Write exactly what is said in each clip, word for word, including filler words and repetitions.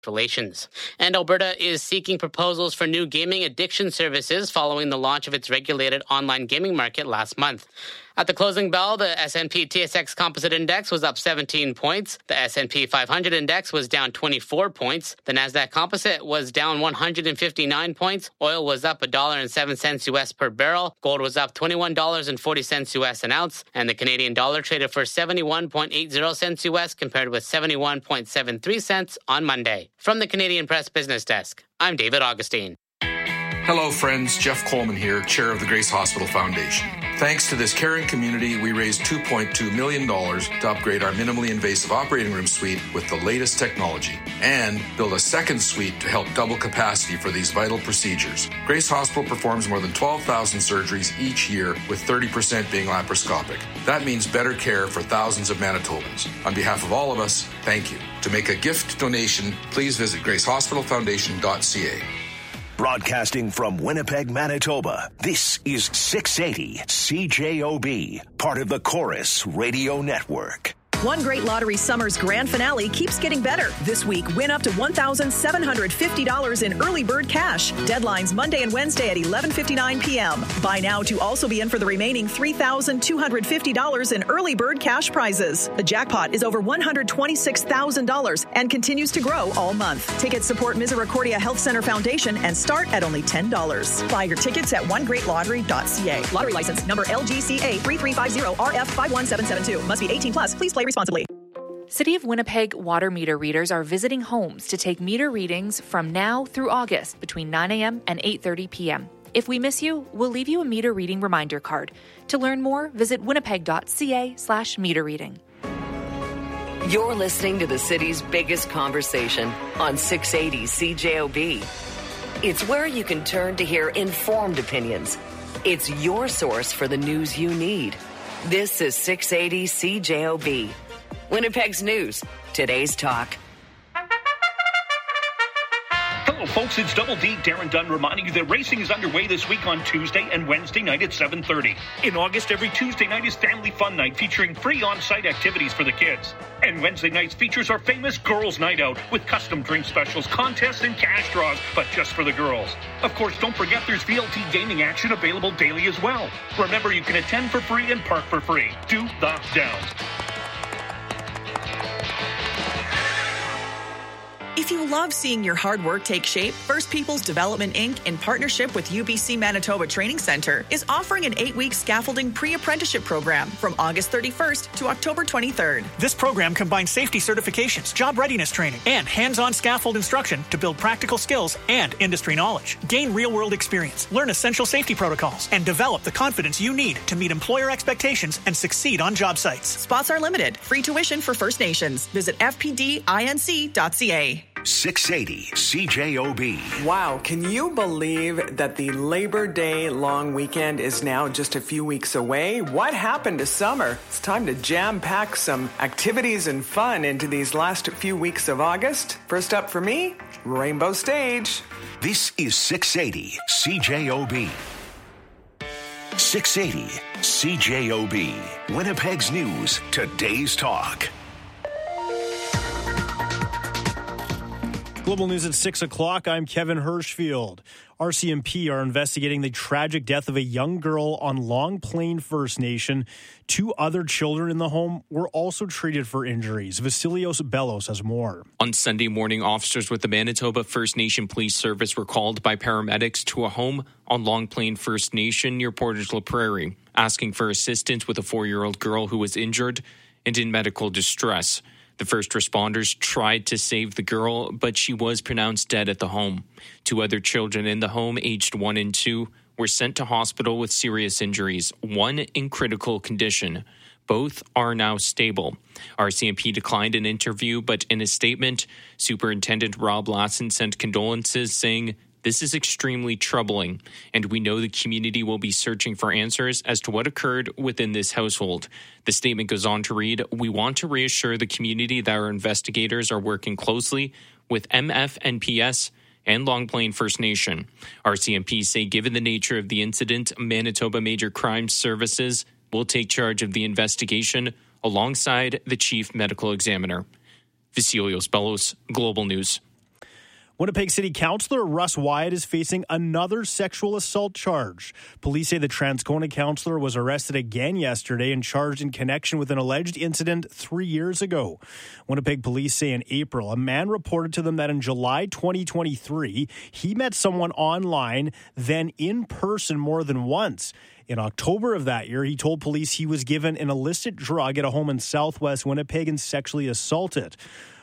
Relations. And Alberta is seeking proposals for new gaming addiction services following the launch of its regulated online gaming market last month. At the closing bell, the S and P T S X Composite Index was up seventeen points. The S and P five hundred Index was down twenty-four points. The Nasdaq Composite was down one hundred fifty-nine points. Oil was up one dollar and seven cents U S per barrel. Gold was up twenty-one dollars and forty cents U S an ounce. And the Canadian dollar traded for seventy-one point eight zero cents U S compared with seventy-one point seven three cents on Monday. From the Canadian Press Business Desk, I'm David Augustine. Hello, friends. Jeff Coleman here, chair of the Grace Hospital Foundation. Thanks to this caring community, we raised two point two million dollars to upgrade our minimally invasive operating room suite with the latest technology and build a second suite to help double capacity for these vital procedures. Grace Hospital performs more than twelve thousand surgeries each year, with thirty percent being laparoscopic. That means better care for thousands of Manitobans. On behalf of all of us, thank you. To make a gift donation, please visit grace hospital foundation dot c a. Broadcasting from Winnipeg, Manitoba, this is six eighty C J O B, part of the Chorus Radio Network. One Great Lottery Summer's grand finale keeps getting better. This week, win up to one thousand seven hundred fifty dollars in early bird cash. Deadlines Monday and Wednesday at eleven fifty-nine p.m. Buy now to also be in for the remaining three thousand two hundred fifty dollars in early bird cash prizes. The jackpot is over one hundred twenty-six thousand dollars and continues to grow all month. Tickets support Misericordia Health Center Foundation and start at only ten dollars. Buy your tickets at one great lottery dot c a. Lottery license number L G C A three three five zero R F five one seven seven two. Must be eighteen plus. Please play responsibly. City of Winnipeg water meter readers are visiting homes to take meter readings from now through August between nine a.m. and eight thirty p.m. If we miss you, we'll leave you a meter reading reminder card. To learn more, visit winnipeg dot c a slash meter reading. You're listening to the city's biggest conversation on six eighty C J O B. It's where you can turn to hear informed opinions. It's your source for the news you need. This is six eighty C J O B. Winnipeg's news, today's talk. Hello, folks. It's Double D, Darren Dunn, reminding you that racing is underway this week on Tuesday and Wednesday night at seven thirty. In August, every Tuesday night is Family Fun Night, featuring free on-site activities for the kids. And Wednesday nights features our famous Girls' Night Out, with custom drink specials, contests, and cash draws, but just for the girls. Of course, don't forget there's V L T gaming action available daily as well. Remember, you can attend for free and park for free. Do the Downs. If you love seeing your hard work take shape, First Peoples Development Incorporated, in partnership with U B C Manitoba Training Center, is offering an eight-week scaffolding pre-apprenticeship program from August thirty-first to October twenty-third. This program combines safety certifications, job readiness training, and hands-on scaffold instruction to build practical skills and industry knowledge. Gain real-world experience, learn essential safety protocols, and develop the confidence you need to meet employer expectations and succeed on job sites. Spots are limited. Free tuition for First Nations. Visit f p d inc dot c a. six eighty C J O B. Wow, can you believe that the Labor Day long weekend is now just a few weeks away? What happened to summer? It's time to jam-pack some activities and fun into these last few weeks of August. First up for me, Rainbow Stage. This is six eighty C J O B. six eighty C J O B. Winnipeg's news, today's talk. Global News at six o'clock. I'm Kevin Hirschfield. R C M P are investigating the tragic death of a young girl on Long Plain First Nation. Two other children in the home were also treated for injuries. Vasilios Bellos has more. On Sunday morning, officers with the Manitoba First Nation Police Service were called by paramedics to a home on Long Plain First Nation near Portage La Prairie, asking for assistance with a four-year-old girl who was injured and in medical distress. The first responders tried to save the girl, but she was pronounced dead at the home. Two other children in the home, aged one and two, were sent to hospital with serious injuries, one in critical condition. Both are now stable. R C M P declined an interview, but in a statement, Superintendent Rob Lasson sent condolences, saying, "This is extremely troubling, and we know the community will be searching for answers as to what occurred within this household." The statement goes on to read, "We want to reassure the community that our investigators are working closely with M F N P S and Long Plain First Nation." R C M P say given the nature of the incident, Manitoba Major Crimes Services will take charge of the investigation alongside the Chief Medical Examiner. Vasilios Bellos, Global News. Winnipeg City Councillor Russ Wyatt is facing another sexual assault charge. Police say the Transcona councillor was arrested again yesterday and charged in connection with an alleged incident three years ago. Winnipeg police say in April, a man reported to them that in July twenty twenty-three, he met someone online, then in person more than once. In October of that year, he told police he was given an illicit drug at a home in southwest Winnipeg and sexually assaulted.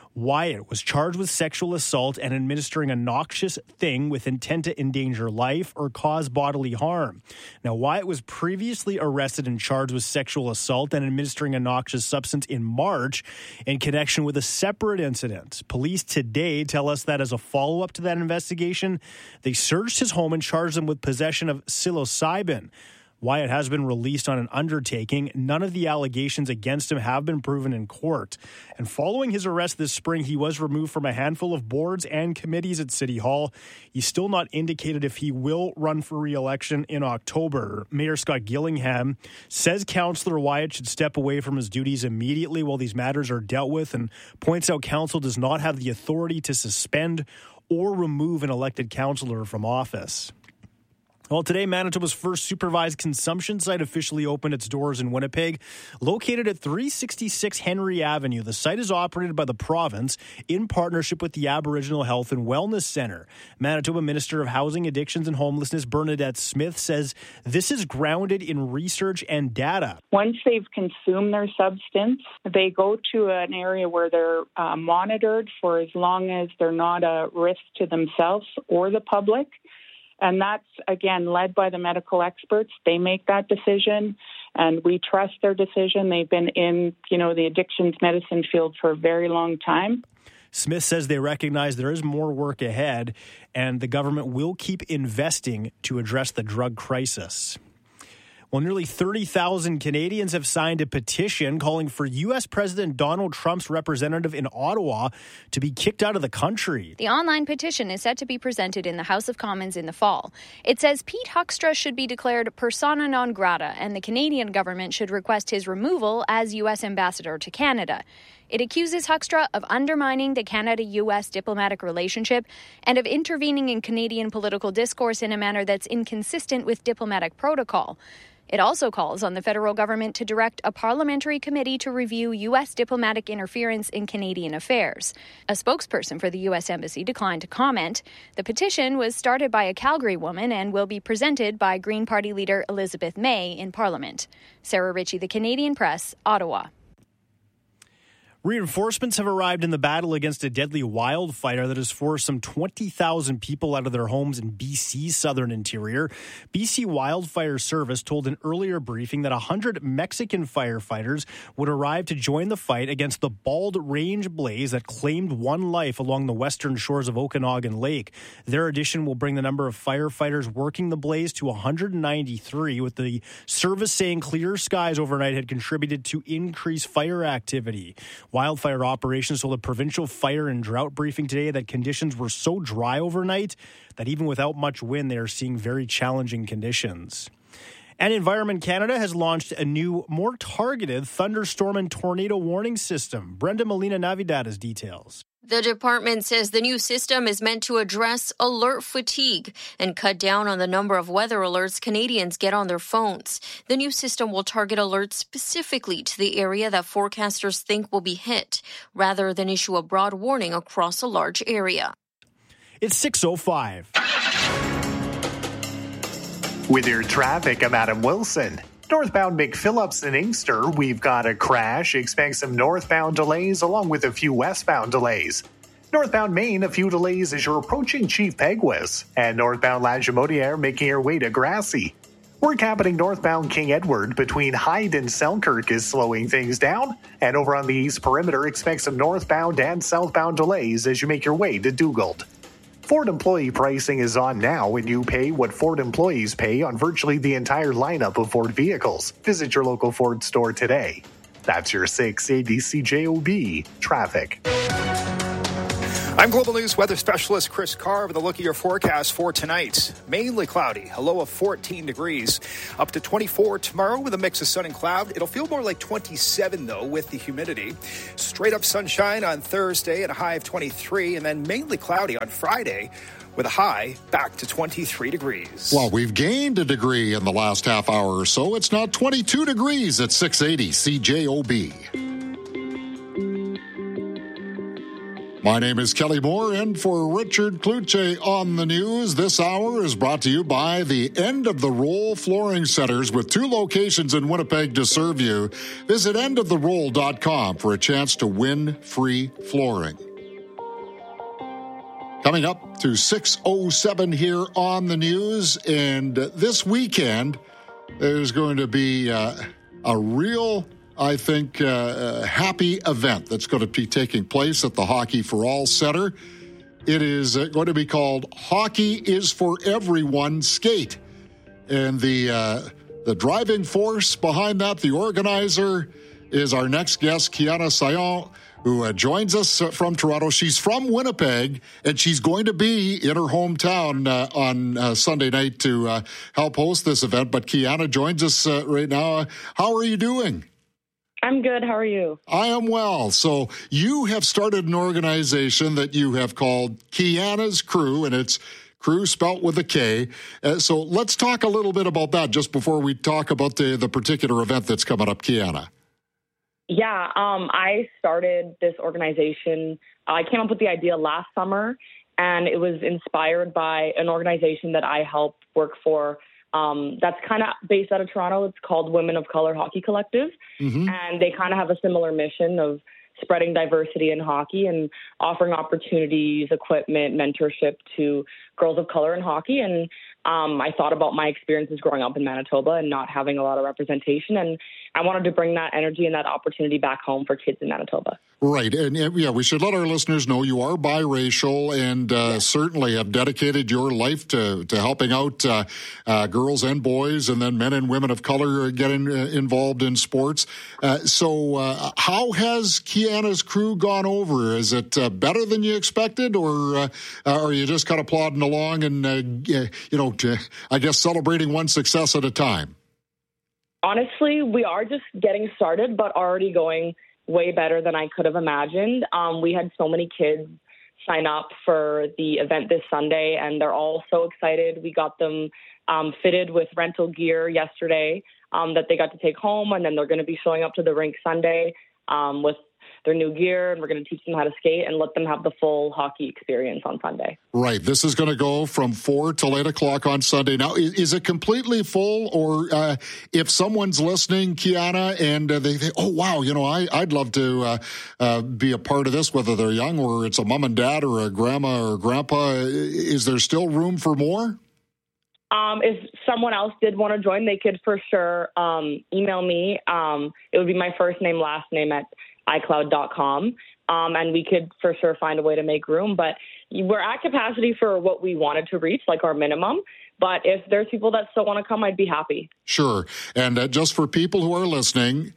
Wyatt was charged with sexual assault and administering a noxious thing with intent to endanger life or cause bodily harm. Now, Wyatt was previously arrested and charged with sexual assault and administering a noxious substance in March in connection with a separate incident. Police today tell us that as a follow-up to that investigation, they searched his home and charged him with possession of psilocybin. Wyatt has been released on an undertaking. None of the allegations against him have been proven in court. And following his arrest this spring, he was removed from a handful of boards and committees at City Hall. He's still not indicated if he will run for re-election in October. Mayor Scott Gillingham says Councillor Wyatt should step away from his duties immediately while these matters are dealt with, and points out council does not have the authority to suspend or remove an elected councillor from office. Well, today, Manitoba's first supervised consumption site officially opened its doors in Winnipeg. Located at three sixty-six Henry Avenue, the site is operated by the province in partnership with the Aboriginal Health and Wellness Centre. Manitoba Minister of Housing, Addictions and Homelessness, Bernadette Smith, says this is grounded in research and data. Once they've consumed their substance, they go to an area where they're uh, monitored for as long as they're not a risk to themselves or the public. And that's, again, led by the medical experts. They make that decision, and we trust their decision. They've been in, you know, the addictions medicine field for a very long time. Smith says they recognize there is more work ahead, and the government will keep investing to address the drug crisis. Well, nearly thirty thousand Canadians have signed a petition calling for U S President Donald Trump's representative in Ottawa to be kicked out of the country. The online petition is set to be presented in the House of Commons in the fall. It says Pete Huckstra should be declared persona non grata, and the Canadian government should request his removal as U S ambassador to Canada. It accuses Huckstra of undermining the Canada-U S diplomatic relationship and of intervening in Canadian political discourse in a manner that's inconsistent with diplomatic protocol. It also calls on the federal government to direct a parliamentary committee to review U S diplomatic interference in Canadian affairs. A spokesperson for the U S Embassy declined to comment. The petition was started by a Calgary woman and will be presented by Green Party leader Elizabeth May in Parliament. Sarah Ritchie, The Canadian Press, Ottawa. Reinforcements have arrived in the battle against a deadly wildfire that has forced some twenty thousand people out of their homes in B C's southern interior. B C Wildfire Service told an earlier briefing that one hundred Mexican firefighters would arrive to join the fight against the Bald Range blaze that claimed one life along the western shores of Okanagan Lake. Their addition will bring the number of firefighters working the blaze to one hundred ninety-three, with the service saying clear skies overnight had contributed to increased fire activity. Wildfire operations told a provincial fire and drought briefing today that conditions were so dry overnight that even without much wind, they are seeing very challenging conditions. And Environment Canada has launched a new, more targeted thunderstorm and tornado warning system. Brenda Molina Navidad has details. The department says the new system is meant to address alert fatigue and cut down on the number of weather alerts Canadians get on their phones. The new system will target alerts specifically to the area that forecasters think will be hit, rather than issue a broad warning across a large area. It's six oh five. With your traffic, I'm Adam Wilson. Northbound McPhillips and Inkster, we've got a crash. Expect some northbound delays along with a few westbound delays. Northbound Maine, a few delays as you're approaching Chief Peguis. And northbound La Jamodiere making your way to Grassy. Work happening northbound King Edward between Hyde and Selkirk is slowing things down. And over on the east perimeter, expect some northbound and southbound delays as you make your way to Dugald. Ford employee pricing is on now, and you pay what Ford employees pay on virtually the entire lineup of Ford vehicles. Visit your local Ford store today. That's your six eighty C J O B traffic. I'm Global News weather specialist Chris Carr with a look at your forecast for tonight. Mainly cloudy, a low of fourteen degrees, up to twenty-four tomorrow with a mix of sun and cloud. It'll feel more like twenty-seven, though, with the humidity. Straight up sunshine on Thursday at a high of twenty-three, and then mainly cloudy on Friday with a high back to twenty-three degrees. Well, we've gained a degree in the last half hour or so. It's now twenty-two degrees at six eighty C J O B. My name is Kelly Moore, and for Richard Kluche on the news, this hour is brought to you by the End of the Roll Flooring Centers with two locations in Winnipeg to serve you. Visit end of the roll dot com for a chance to win free flooring. Coming up to six oh seven here on the news, and this weekend there's going to be uh, a real I think, uh, a happy event that's going to be taking place at the Hockey for All Center. It is uh, going to be called Hockey is for Everyone Skate. And the uh, the driving force behind that, the organizer, is our next guest, Kiana Sion, who uh, joins us from Toronto. She's from Winnipeg, and she's going to be in her hometown uh, on uh, Sunday night to uh, help host this event. But Kiana joins us uh, right now. How are you doing? I'm good. How are you? I am well. So you have started an organization that you have called Kiana's Crew, and it's crew spelt with a K. Uh, so let's talk a little bit about that just before we talk about the, the particular event that's coming up, Kiana. Yeah, um, I started this organization. I came up with the idea last summer, and it was inspired by an organization that I help work for. Um, that's kind of based out of Toronto. It's called Women of Color Hockey Collective. Mm-hmm. And they kind of have a similar mission of spreading diversity in hockey and offering opportunities, equipment, mentorship to girls of color in hockey. And um, I thought about my experiences growing up in Manitoba and not having a lot of representation. And I wanted to bring that energy and that opportunity back home for kids in Manitoba. Right. And yeah, we should let our listeners know you are biracial and uh, yeah. certainly have dedicated your life to, to helping out uh, uh, girls and boys and then men and women of color getting uh, involved in sports. Uh, so uh, how has Kiana's Crew gone over? Is it uh, better than you expected, or uh, are you just kind of plodding along and, uh, you know, to, I guess celebrating one success at a time? Honestly, we are just getting started, but already going way better than I could have imagined. Um, we had so many kids sign up for the event this Sunday, and they're all so excited. We got them um, fitted with rental gear yesterday um, that they got to take home, and then they're going to be showing up to the rink Sunday um, with their new gear, and we're going to teach them how to skate and let them have the full hockey experience on Sunday. Right. This is going to go from four till eight o'clock on Sunday. Now, is, is it completely full, or uh, if someone's listening, Kiana, and uh, they think, oh, wow, you know, I, I'd love to uh, uh, be a part of this, whether they're young or it's a mom and dad or a grandma or grandpa, is there still room for more? Um, if someone else did want to join, they could for sure um, email me. Um, it would be my first name, last name at i cloud dot com, um, and we could for sure find a way to make room. But we're at capacity for what we wanted to reach, like our minimum. But if there's people that still want to come, I'd be happy. Sure. And uh, just for people who are listening,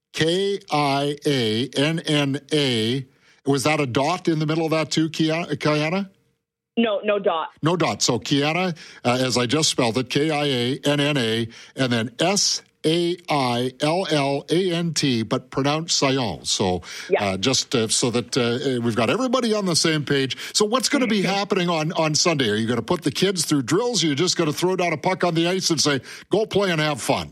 K I A N N A, was that a dot in the middle of that too, Kiana? No, no dot. No dot. So Kiana, uh, as I just spelled it, K I A N N A, and then S A I L L A N T, but pronounced Sion. So yeah. uh, just uh, so that uh, we've got everybody on the same page. So what's going to be happening on, on Sunday? Are you going to put the kids through drills? Or are you just going to throw down a puck on the ice and say, go play and have fun?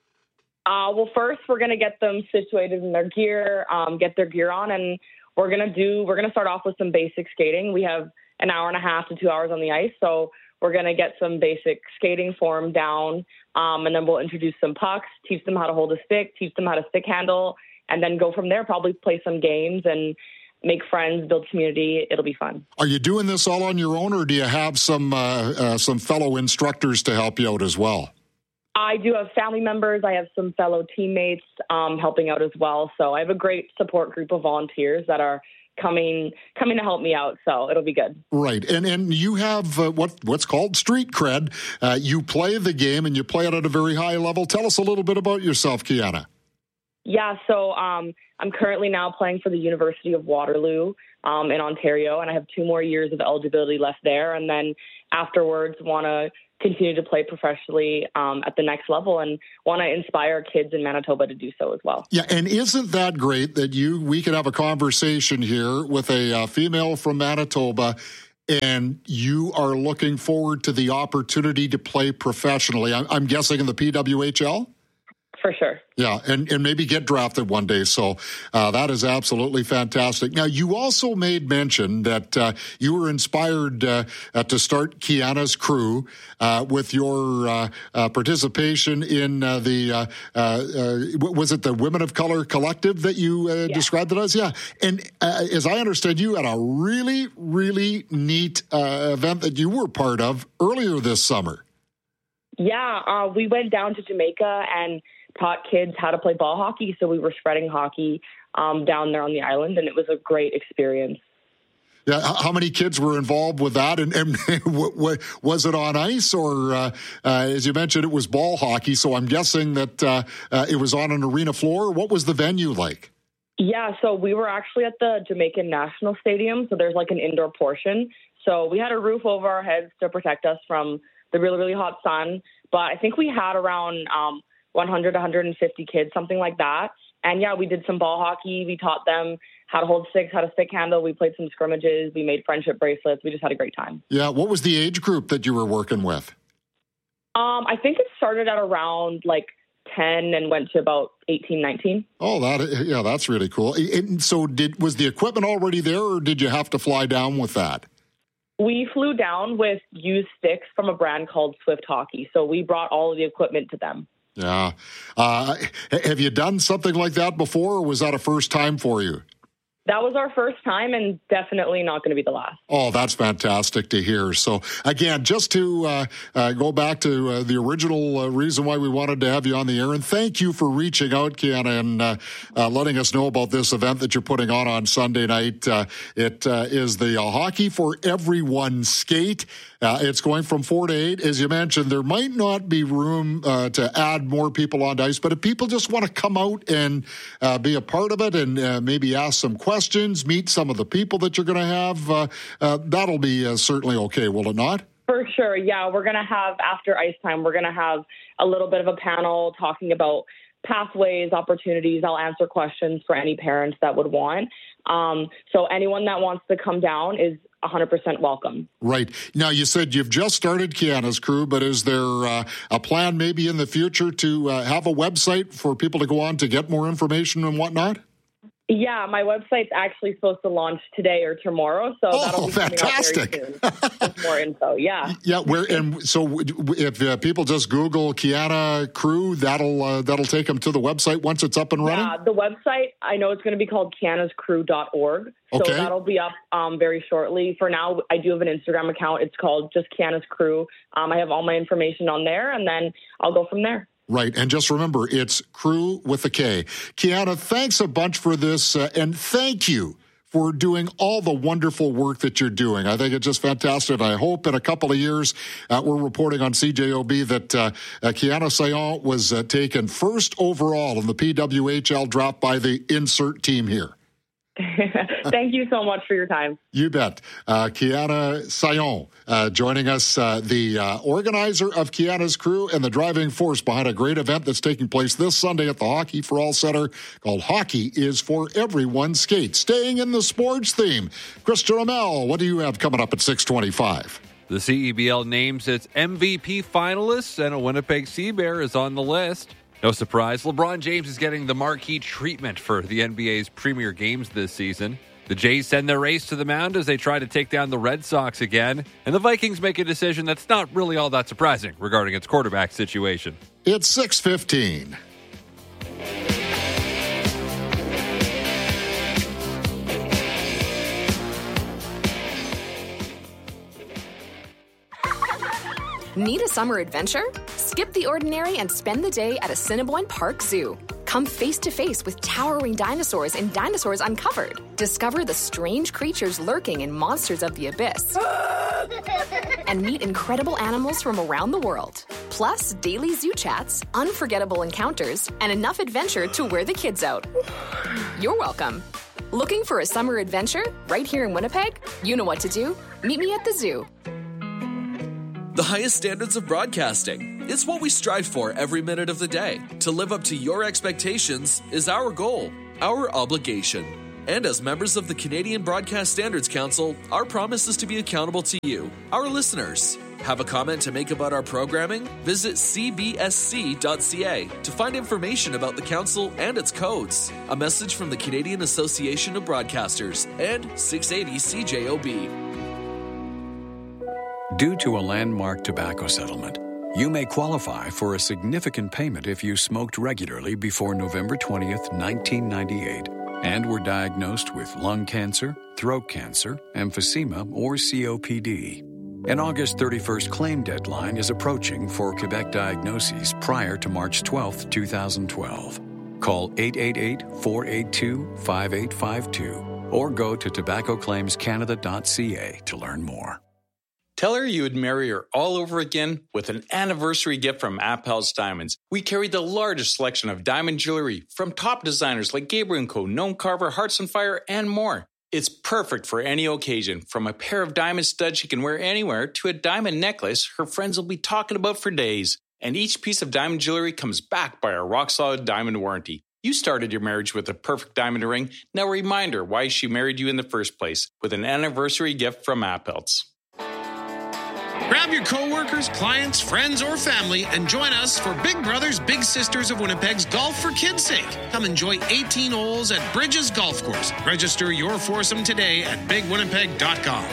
Uh, well, first we're going to get them situated in their gear, um, get their gear on, and we're going to do, we're going to start off with some basic skating. We have an hour and a half to two hours on the ice. So we're going to get some basic skating form down, um, and then we'll introduce some pucks, teach them how to hold a stick, teach them how to stick handle, and then go from there, probably play some games and make friends, build community. It'll be fun. Are you doing this all on your own, or do you have some uh, uh, some fellow instructors to help you out as well? I do have family members. I have some fellow teammates um, helping out as well. So I have a great support group of volunteers that are coming coming to help me out, so it'll be good. Right, and and you have uh, what what's called street cred. Uh, you play the game, and you play it at a very high level. Tell us a little bit about yourself, Kiana. Yeah, so um, I'm currently now playing for the University of Waterloo um, in Ontario, and I have two more years of eligibility left there. And then afterwards, want to continue to play professionally um, at the next level and want to inspire kids in Manitoba to do so as well. Yeah, and isn't that great that you we could have a conversation here with a uh, female from Manitoba, and you are looking forward to the opportunity to play professionally? I'm, I'm guessing in the P W H L? For sure. Yeah, and, and maybe get drafted one day. So uh, that is absolutely fantastic. Now, you also made mention that uh, you were inspired uh, uh, to start Kiana's Crew uh, with your uh, uh, participation in uh, the, uh, uh, uh, was it the Women of Color Collective that you uh, yeah. described it as? Yeah. And uh, as I understand, you had a really, really neat uh, event that you were part of earlier this summer. Yeah, uh, we went down to Jamaica and taught kids how to play ball hockey. So we were spreading hockey um, down there on the island, and it was a great experience. Yeah, how many kids were involved with that? And, and was it on ice, or uh, uh, as you mentioned, it was ball hockey? So I'm guessing that uh, uh, it was on an arena floor. What was the venue like? Yeah, so we were actually at the Jamaican National Stadium. So there's like an indoor portion. So we had a roof over our heads to protect us from the really, really hot sun. But I think we had around um, one hundred, one hundred fifty kids, something like that. And yeah, we did some ball hockey. We taught them how to hold sticks, how to stick handle. We played some scrimmages. We made friendship bracelets. We just had a great time. Yeah. What was the age group that you were working with? Um, I think it started at around like ten and went to about eighteen, nineteen. Oh, that yeah, that's really cool. And so did was the equipment already there, or did you have to fly down with that? We flew down with used sticks from a brand called Swift Hockey. So we brought all of the equipment to them. Yeah. Uh, have you done something like that before, or was that a first time for you? That was our first time, and definitely not going to be the last. Oh, that's fantastic to hear. So, again, just to uh, uh, go back to uh, the original uh, reason why we wanted to have you on the air, and thank you for reaching out, Kiana, and uh, uh, letting us know about this event that you're putting on on Sunday night. Uh, it uh, is the uh, Hockey for Everyone skate. Uh, it's going from four to eight. As you mentioned, there might not be room uh, to add more people on ice, but if people just want to come out and uh, be a part of it and uh, maybe ask some questions, meet some of the people that you're going to have, uh, uh, that'll be uh, certainly okay, will it not? For sure, yeah. We're going to have, after ice time, we're going to have a little bit of a panel talking about pathways, opportunities. I'll answer questions for any parents that would want. Um, so anyone that wants to come down is one hundred percent welcome. Right. Now, you said you've just started Kiana's Crew, but is there uh, a plan maybe in the future to uh, have a website for people to go on to get more information and whatnot? Yeah, my website's actually supposed to launch today or tomorrow, so oh, that'll be fantastic. coming out very soon. Just more info, yeah. Yeah, where and so if uh, people just Google Kiana Crew, that'll uh, that'll take them to the website once it's up and running? Yeah, the website, I know it's going to be called kianas crew dot org, so okay. that'll be up um, very shortly. For now, I do have an Instagram account. It's called just Kiana's Crew. Um, I have all my information on there, and then I'll go from there. Right. And just remember, it's Crew with a K. Kiana, thanks a bunch for this, uh, and thank you for doing all the wonderful work that you're doing. I think it's just fantastic. I hope in a couple of years, uh, we're reporting on C J O B that uh, uh, Kiana Sayon was uh, taken first overall in the P W H L draft by the insert team here. Thank you so much for your time. You bet. Uh, Kiana Sayon uh, joining us, uh, the uh, organizer of Kiana's Crew and the driving force behind a great event that's taking place this Sunday at the Hockey for All Center called Hockey is for Everyone Skate. Staying in the sports theme, Christian Ramel, what do you have coming up at six twenty-five? The C E B L names its M V P finalists, and a Winnipeg Sea Bear is on the list. No surprise, LeBron James is getting the marquee treatment for the N B A's premier games this season. The Jays send their ace to the mound as they try to take down the Red Sox again. And the Vikings make a decision that's not really all that surprising regarding its quarterback situation. It's six fifteen. Need a summer adventure? Skip the ordinary and spend the day at Assiniboine Park Zoo. Come face to face with towering dinosaurs in Dinosaurs Uncovered. Discover the strange creatures lurking in Monsters of the Abyss. And meet incredible animals from around the world. Plus, Plus, daily zoo chats, unforgettable encounters, and enough adventure to wear the kids out. You're welcome. Looking for a summer adventure right here in Winnipeg? You know what to do. Meet me at the zoo. The highest standards of broadcasting. It's what we strive for every minute of the day. To live up to your expectations is our goal, our obligation. And as members of the Canadian Broadcast Standards Council, our promise is to be accountable to you, our listeners. Have a comment to make about our programming? Visit c b s c dot c a to find information about the council and its codes. A message from the Canadian Association of Broadcasters and six eighty C J O B. Due to a landmark tobacco settlement, you may qualify for a significant payment if you smoked regularly before November twentieth, nineteen ninety-eight, and were diagnosed with lung cancer, throat cancer, emphysema, or C O P D. An August thirty-first claim deadline is approaching for Quebec diagnoses prior to March twelfth, twenty twelve. Call eight eight eight, four eight two, five eight five two or go to tobacco claims canada dot c a to learn more. Tell her you would marry her all over again with an anniversary gift from Appel's Diamonds. We carry the largest selection of diamond jewelry from top designers like Gabriel and Co, Noam Carver, Hearts on Fire, and more. It's perfect for any occasion, from a pair of diamond studs she can wear anywhere to a diamond necklace her friends will be talking about for days. And each piece of diamond jewelry comes backed by a rock-solid diamond warranty. You started your marriage with a perfect diamond ring. Now remind her why she married you in the first place with an anniversary gift from Appel's. Grab your coworkers, clients, friends, or family and join us for Big Brothers Big Sisters of Winnipeg's Golf for Kids' Sake. Come enjoy eighteen holes at Bridges Golf Course. Register your foursome today at big winnipeg dot com.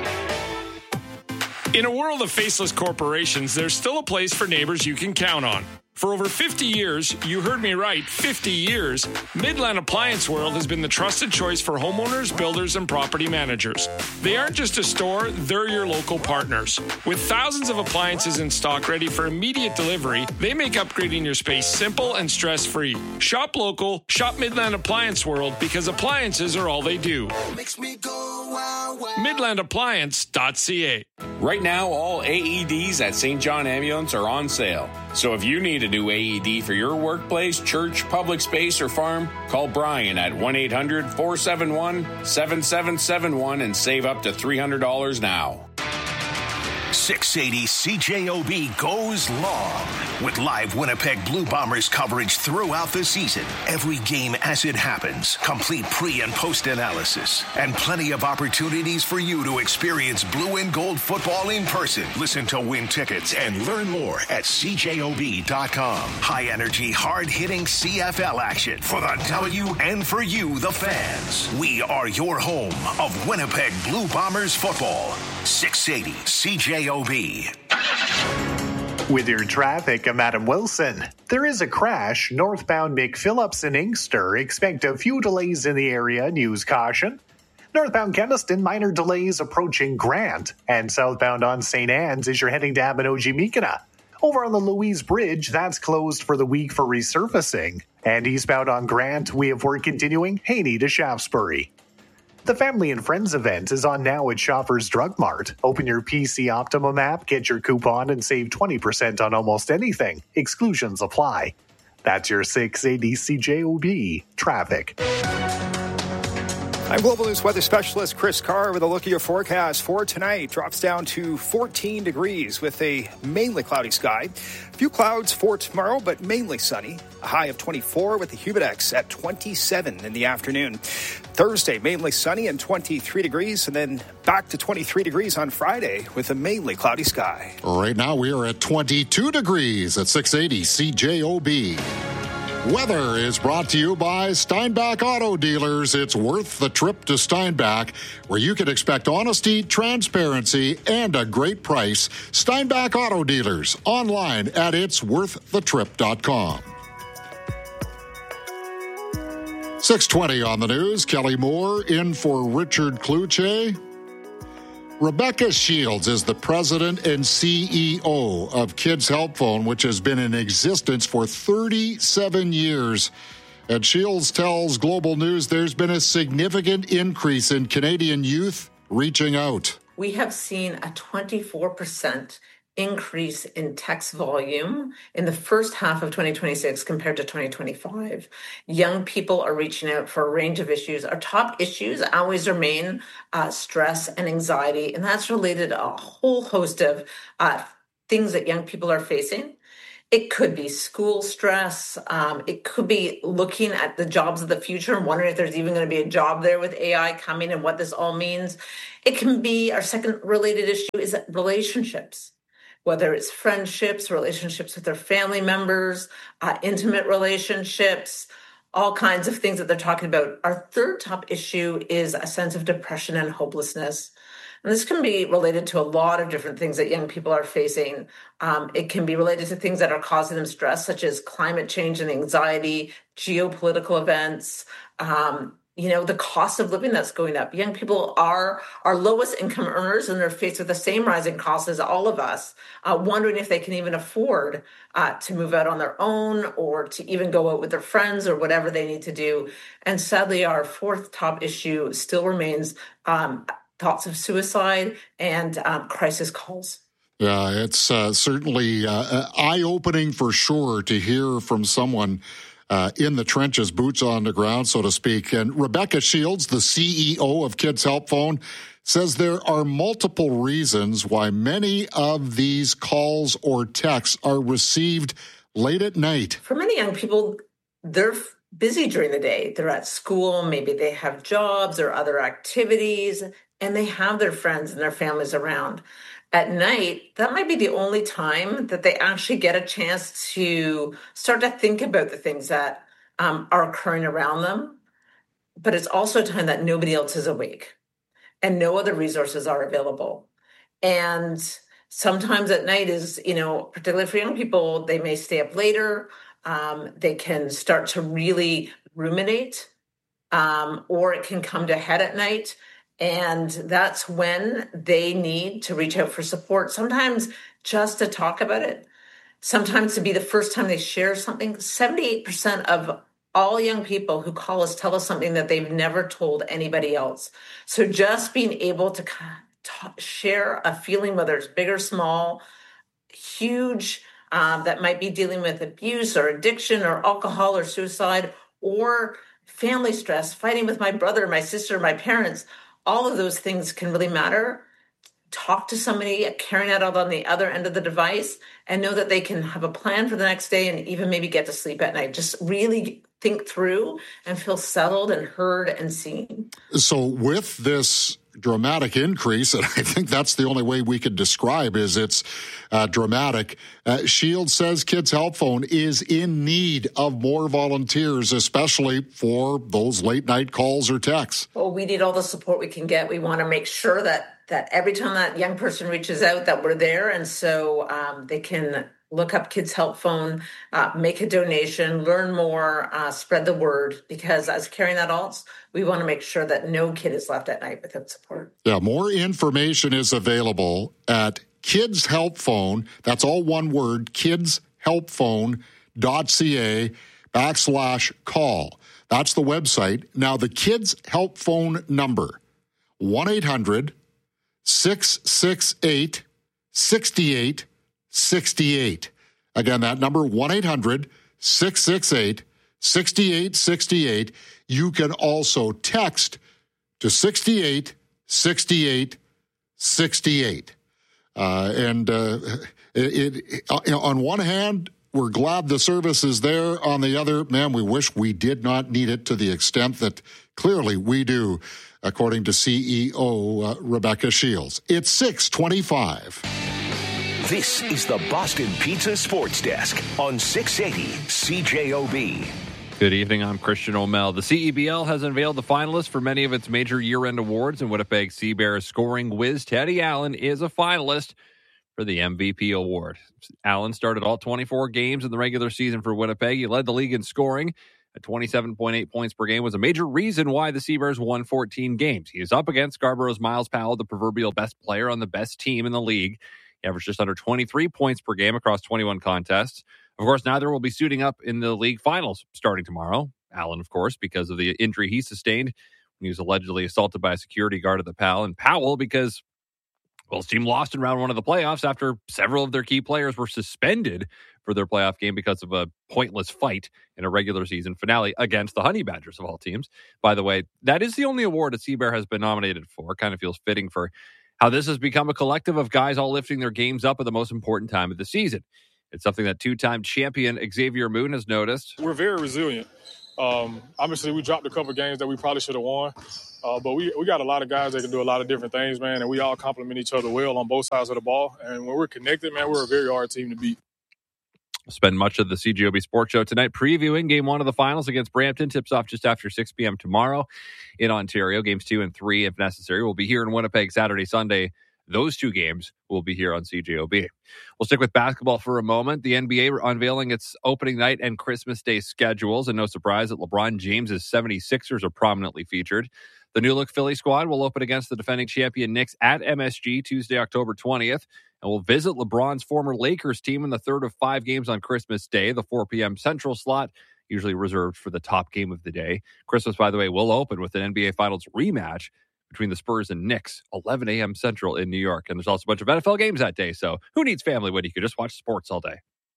In a world of faceless corporations, there's still a place for neighbors you can count on. For over fifty years, you heard me right, fifty years, Midland Appliance World has been the trusted choice for homeowners, builders, and property managers. They aren't just a store, they're your local partners. With thousands of appliances in stock ready for immediate delivery, they make upgrading your space simple and stress-free. Shop local, shop Midland Appliance World, because appliances are all they do. Makes me go wow, wow. midland appliance dot c a. Right now, all A E Ds at Saint John Ambulance are on sale. So if you need a new A E D for your workplace, church, public space, or farm, call Brian at one eight hundred, four seven one, seven seven seven one and save up to three hundred dollars now. six eighty C J O B goes long with live Winnipeg Blue Bombers coverage throughout the season. Every game as it happens, complete pre- and post-analysis, and plenty of opportunities for you to experience blue and gold football in person. Listen to win tickets and learn more at c j o b dot com. High-energy, hard-hitting C F L action for the W and for you, the fans. We are your home of Winnipeg Blue Bombers football. six eighty C J O B. With your traffic, I'm Adam Wilson. There is a crash northbound McPhillips and Inkster. Expect a few delays in the area. News caution. Northbound Keniston, minor delays approaching Grant. And southbound on Saint Anne's as you're heading to Abinogi-Meekina. Over on the Louise Bridge, that's closed for the week for resurfacing. And eastbound on Grant, we have work continuing Haney to Shaftesbury. The Family and Friends event is on now at Shoppers Drug Mart. Open your P C Optimum app, get your coupon, and save twenty percent on almost anything. Exclusions apply. That's your six eighty C J O B traffic. I'm Global News weather specialist Chris Carr with a look at your forecast for tonight. Drops down to fourteen degrees with a mainly cloudy sky. A few clouds for tomorrow, but mainly sunny. A high of twenty-four with the Humidex at twenty-seven in the afternoon. Thursday, mainly sunny and twenty-three degrees, and then back to twenty-three degrees on Friday with a mainly cloudy sky. Right now we are at twenty-two degrees at six eighty C J O B. Weather is brought to you by Steinbach Auto Dealers. It's worth the trip to Steinbach, where you can expect honesty, transparency, and a great price. Steinbach Auto Dealers, online at its worth the trip dot com. six twenty on the news. Kelly Moore in for Richard Kluche. Rebecca Shields is the president and C E O of Kids Help Phone, which has been in existence for thirty-seven years. And Shields tells Global News there's been a significant increase in Canadian youth reaching out. We have seen a twenty-four percent increase in text volume in the first half of twenty twenty-six compared to twenty twenty-five. Young people are reaching out for a range of issues. Our top issues always remain uh, stress and anxiety, and that's related to a whole host of uh, things that young people are facing. It could be school stress. Um, it could be looking at the jobs of the future and wondering if there's even going to be a job there with A I coming and what this all means. It can be, our second related issue is relationships, whether it's friendships, relationships with their family members, uh, intimate relationships, all kinds of things that they're talking about. Our third top issue is a sense of depression and hopelessness. And this can be related to a lot of different things that young people are facing. Um, it can be related to things that are causing them stress, such as climate change and anxiety, geopolitical events, um, you know, the cost of living that's going up. Young people are our lowest income earners, and they're faced with the same rising costs as all of us, uh, wondering if they can even afford uh, to move out on their own or to even go out with their friends or whatever they need to do. And sadly, our fourth top issue still remains um, thoughts of suicide and um, crisis calls. Yeah, it's uh, certainly uh, eye-opening for sure to hear from someone uh, in the trenches, boots on the ground, so to speak. And Rebecca Shields, the C E O of Kids Help Phone, says there are multiple reasons why many of these calls or texts are received late at night. For many young people, they're busy during the day. They're at school, maybe they have jobs or other activities, and they have their friends and their families around. At night, that might be the only time that they actually get a chance to start to think about the things that um, are occurring around them. But it's also a time that nobody else is awake and no other resources are available. And sometimes at night is, you know, particularly for young people, they may stay up later. Um, they can start to really ruminate, um, or it can come to head at night. And that's when they need to reach out for support, sometimes just to talk about it, sometimes to be the first time they share something. seventy-eight percent of all young people who call us tell us something that they've never told anybody else. So just being able to t- share a feeling, whether it's big or small, huge, uh, that might be dealing with abuse or addiction or alcohol or suicide or family stress, fighting with my brother, my sister, my parents, all of those things can really matter. Talk to somebody, carrying it out on the other end of the device, and know that they can have a plan for the next day and even maybe get to sleep at night. Just really think through and feel settled and heard and seen. So with this dramatic increase, and I think that's the only way we could describe is it's uh, dramatic. Uh, Shields says Kids Help Phone is in need of more volunteers, especially for those late night calls or texts. Well, we need all the support we can get. We want to make sure that that every time that young person reaches out that we're there. And so um, they can look up Kids Help Phone, uh, make a donation, learn more, uh, spread the word, because as caring adults, we want to make sure that no kid is left at night without support. Yeah, more information is available at Kids Help Phone. That's all one word, kidshelpphone.ca backslash call. That's the website. Now, the Kids Help Phone number, one eight hundred six six eight six eight six eight. Again, that number, one eight hundred six six eight six eight six eight. You can also text to six eight six eight six eight. Uh, and uh, it, it, uh, on one hand, we're glad the service is there. On the other, man, we wish we did not need it to the extent that clearly we do, according to C E O uh, Rebecca Shields. It's six twenty-five. This is the Boston Pizza Sports Desk on six eighty C J O B. Good evening, I'm Christian O'Mell. The C E B L has unveiled the finalists for many of its major year-end awards, and Winnipeg Sea Bears scoring whiz Teddy Allen is a finalist for the M V P award. Allen started all twenty-four games in the regular season for Winnipeg. He led the league in scoring at twenty-seven point eight points per game, was a major reason why the Sea Bears won fourteen games. He is up against Scarborough's Miles Powell, the proverbial best player on the best team in the league. He averaged just under twenty-three points per game across twenty-one contests. Of course, neither will be suiting up in the league finals starting tomorrow. Allen, of course, because of the injury he sustained when he was allegedly assaulted by a security guard at the Pal, and Powell because Well, his team lost in round one of the playoffs after several of their key players were suspended for their playoff game because of a pointless fight in a regular season finale against the Honey Badgers of all teams. By the way, that is the only award that Sea-Bear has been nominated for. Kind of feels fitting for how this has become a collective of guys all lifting their games up at the most important time of the season. It's something that two-time champion Xavier Moon has noticed. We're very resilient. Um, obviously, we dropped a couple games that we probably should have won, uh, but we, we got a lot of guys that can do a lot of different things, man, and we all complement each other well on both sides of the ball. And when we're connected, man, we're a very hard team to beat. We'll spend much of the C J O B Sports Show tonight previewing Game one of the finals against Brampton. Tips off just after six p.m. tomorrow in Ontario. Games two and three, if necessary, will be here in Winnipeg Saturday, Sunday. Those two games will be here on C J O B. We'll stick with basketball for a moment. The N B A unveiling its opening night and Christmas Day schedules, and no surprise that LeBron James' seventy-sixers are prominently featured. The new-look Philly squad will open against the defending champion Knicks at M S G Tuesday, October twentieth, and will visit LeBron's former Lakers team in the third of five games on Christmas Day, the four p.m. Central slot, usually reserved for the top game of the day. Christmas, by the way, will open with an N B A Finals rematch between the Spurs and Knicks, eleven a.m. Central in New York. And there's also a bunch of N F L games that day, so who needs family when you could just watch sports all day?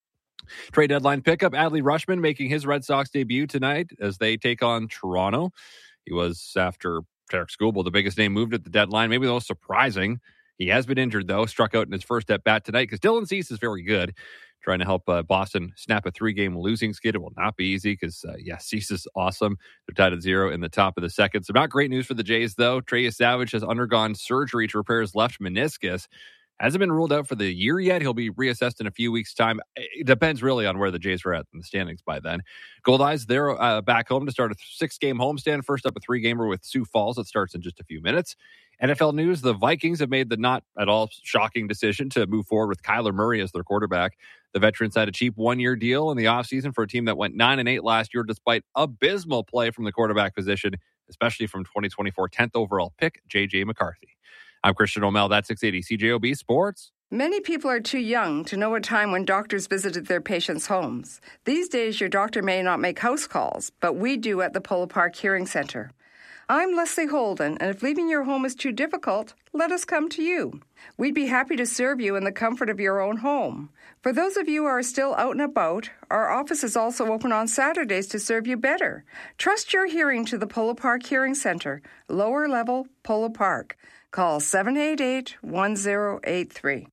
Trade deadline pickup, Adley Rutschman making his Red Sox debut tonight as they take on Toronto. He was, after Tarik Skubal, the biggest name moved at the deadline, maybe the most surprising. He has been injured, though, struck out in his first at-bat tonight because Dylan Cease is very good, trying to help uh, Boston snap a three-game losing skid. It will not be easy because, uh, yeah, Cease is awesome. They're tied at zero in the top of the second. So not great news for the Jays, though. Trey Savage has undergone surgery to repair his left meniscus. Hasn't been ruled out for the year yet. He'll be reassessed in a few weeks' time. It depends really on where the Jays are at in the standings by then. Goldeyes, they're uh, back home to start a six-game homestand. First up, a three-gamer with Sioux Falls that starts in just a few minutes. N F L news, the Vikings have made the not at all shocking decision to move forward with Kyler Murray as their quarterback. The veteran signed a cheap one-year deal in the offseason for a team that went nine and eight last year despite abysmal play from the quarterback position, especially from twenty twenty-four tenth overall pick, J J McCarthy. I'm Christian O'Mell. That's six eighty C J O B Sports. Many people are too young to know a time when doctors visited their patients' homes. These days, your doctor may not make house calls, but we do at the Polo Park Hearing Center. I'm Leslie Holden, and if leaving your home is too difficult, let us come to you. We'd be happy to serve you in the comfort of your own home. For those of you who are still out and about, our office is also open on Saturdays to serve you better. Trust your hearing to the Polo Park Hearing Center, lower level, Polo Park. Call seven eight eight, one zero eight three.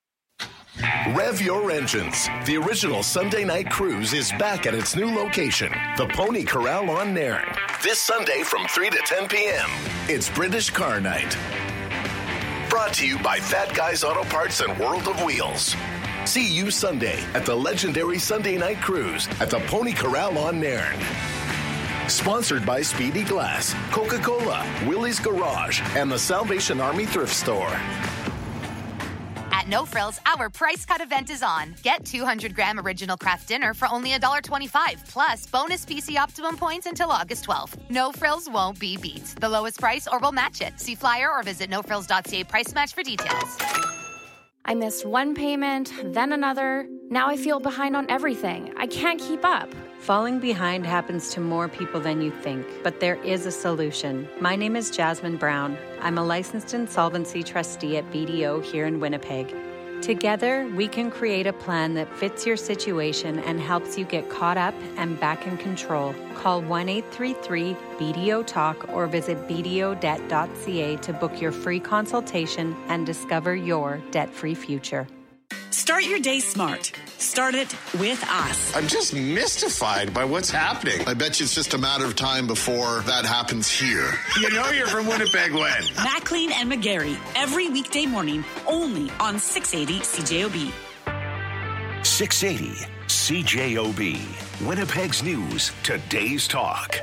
Rev your engines. The original Sunday night cruise is back at its new location, the Pony Corral on Nairn. This Sunday from three to ten p.m. It's British Car Night. Brought to you by Fat Guys Auto Parts and World of Wheels. See you Sunday at the legendary Sunday night cruise at the Pony Corral on Nairn. Sponsored by Speedy Glass, Coca-Cola, Willie's Garage, and the Salvation Army Thrift Store. At No Frills, our price cut event is on. Get two hundred gram original craft dinner for only one dollar twenty-five, plus bonus P C Optimum points until August twelfth. No Frills won't be beat. The lowest price or we'll match it. See flyer or visit no frills dot c a price match for details. I missed one payment, then another. Now I feel behind on everything. I can't keep up. Falling behind happens to more people than you think, but there is a solution. My name is Jasmine Brown. I'm a licensed insolvency trustee at B D O here in Winnipeg. Together, we can create a plan that fits your situation and helps you get caught up and back in control. Call one eight three three B D O talk or visit b d o debt dot c a to book your free consultation and discover your debt-free future. Start your day smart. Start it with us. I'm just mystified by what's happening. I bet you it's just a matter of time before that happens here. You know you're from Winnipeg when? Maclean and McGarry, every weekday morning, only on six eighty C J O B. six eighty C J O B. Winnipeg's news, today's talk.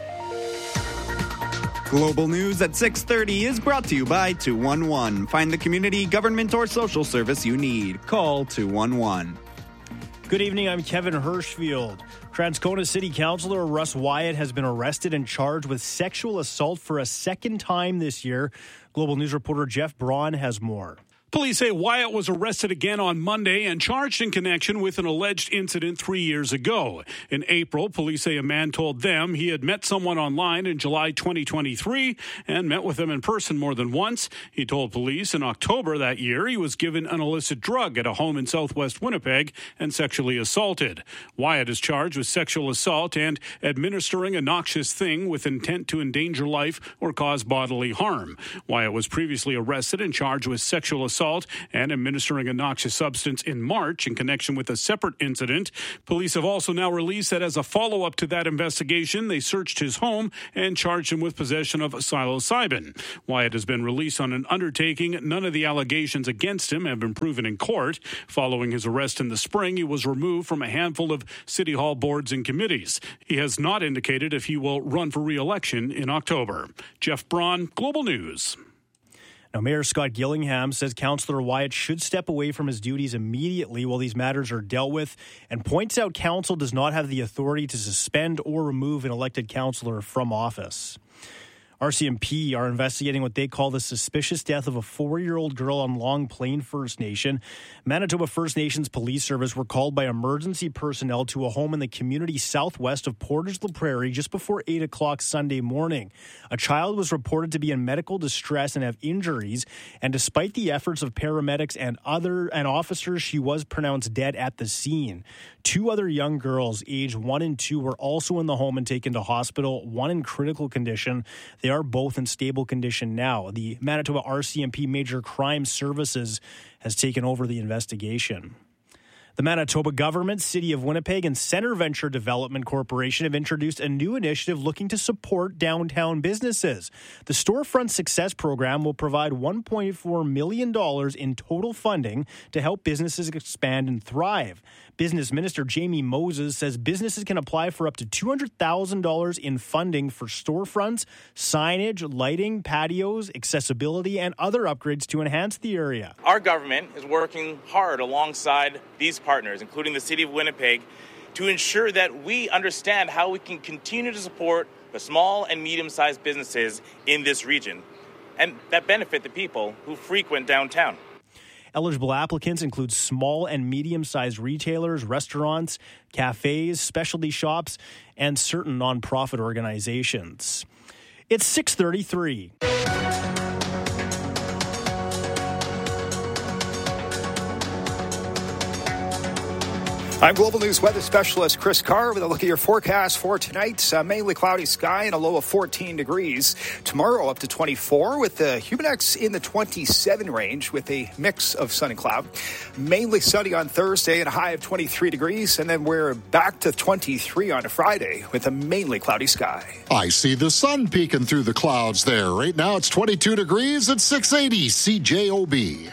Global News at six thirty is brought to you by two one one. Find the community, government, or social service you need. Call two one one. Good evening, I'm Kevin Hirschfield. Transcona City Councilor Russ Wyatt has been arrested and charged with sexual assault for a second time this year. Global News reporter Jeff Braun has more. Police say Wyatt was arrested again on Monday and charged in connection with an alleged incident three years ago. In April, police say a man told them he had met someone online in July twenty twenty-three and met with them in person more than once. He told police in October that year he was given an illicit drug at a home in southwest Winnipeg and sexually assaulted. Wyatt is charged with sexual assault and administering a noxious thing with intent to endanger life or cause bodily harm. Wyatt was previously arrested and charged with sexual assault and administering a noxious substance in March in connection with a separate incident. Police have also now released that as a follow-up to that investigation, they searched his home and charged him with possession of psilocybin. Wyatt has been released on an undertaking. None of the allegations against him have been proven in court. Following his arrest in the spring, he was removed from a handful of City Hall boards and committees. He has not indicated if he will run for re-election in October. Jeff Braun, Global News. Now, Mayor Scott Gillingham says Councillor Wyatt should step away from his duties immediately while these matters are dealt with, and points out council does not have the authority to suspend or remove an elected councillor from office. R C M P are investigating what they call the suspicious death of a four-year-old girl on Long Plain First Nation. Manitoba First Nations Police Service were called by emergency personnel to a home in the community southwest of Portage-la Prairie just before eight o'clock Sunday morning. A child was reported to be in medical distress and have injuries, and despite the efforts of paramedics and other and officers, she was pronounced dead at the scene. Two other young girls, aged one and two, were also in the home and taken to hospital, one in critical condition. They are both in stable condition now. The Manitoba R C M P Major Crime Services has taken over the investigation. The Manitoba government, City of Winnipeg, and Center Venture Development Corporation have introduced a new initiative looking to support downtown businesses. The Storefront Success Program will provide one point four million dollars in total funding to help businesses expand and thrive. Business Minister Jamie Moses says businesses can apply for up to two hundred thousand dollars in funding for storefronts, signage, lighting, patios, accessibility, and other upgrades to enhance the area. Our government is working hard alongside these partners, including the City of Winnipeg, to ensure that we understand how we can continue to support the small and medium-sized businesses in this region and that benefit the people who frequent downtown. Eligible applicants include small and medium-sized retailers, restaurants, cafes, specialty shops, and certain nonprofit organizations. It's six thirty-three. I'm Global News weather specialist Chris Carr with a look at your forecast for tonight. Uh, mainly cloudy sky and a low of fourteen degrees. Tomorrow up to twenty-four with the Humidex in the twenty-seven range with a mix of sun and cloud. Mainly sunny on Thursday and a high of twenty-three degrees. And then we're back to twenty-three on a Friday with a mainly cloudy sky. I see the sun peeking through the clouds there. Right now it's twenty-two degrees at six eighty C J O B.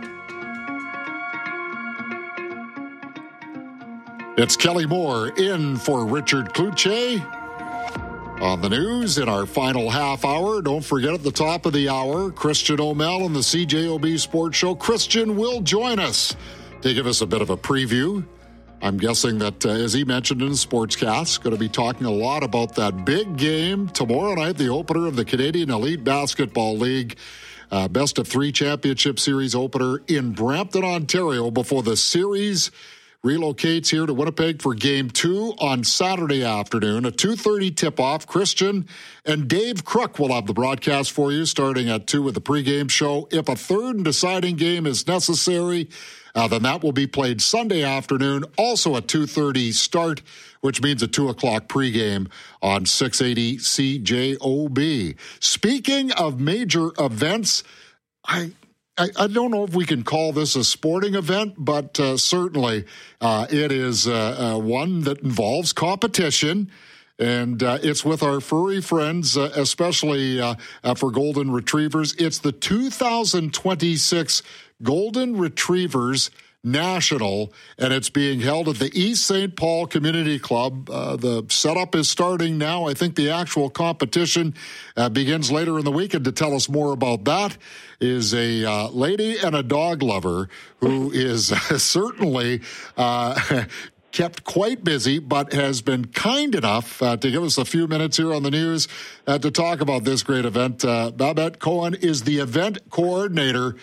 It's Kelly Moore in for Richard Cloutier. On the news in our final half hour, don't forget at the top of the hour, Christian O'Mell and the C J O B Sports Show. Christian will join us to give us a bit of a preview. I'm guessing that, uh, as he mentioned in the Sportscast, going to be talking a lot about that big game tomorrow night, the opener of the Canadian Elite Basketball League. Uh, best of three championship series opener in Brampton, Ontario, before the series relocates here to Winnipeg for game two on Saturday afternoon. A two thirty tip-off. Christian and Dave Crook will have the broadcast for you starting at two with the pregame show. If a third and deciding game is necessary, uh, then that will be played Sunday afternoon, also at two thirty start, which means a two o'clock pregame on six eighty C J O B. Speaking of major events, I... I, I don't know if we can call this a sporting event, but uh, certainly uh, it is uh, uh, one that involves competition, and uh, it's with our furry friends, uh, especially uh, uh, for Golden Retrievers. It's the two thousand twenty-six Golden Retrievers National, and it's being held at the East Saint Paul Community Club. Uh, the setup is starting now. I think the actual competition uh, begins later in the week, and to tell us more about that is a uh, lady and a dog lover who is uh, certainly uh, kept quite busy, but has been kind enough uh, to give us a few minutes here on the news uh, to talk about this great event. Uh, Babette Cohen is the event coordinator.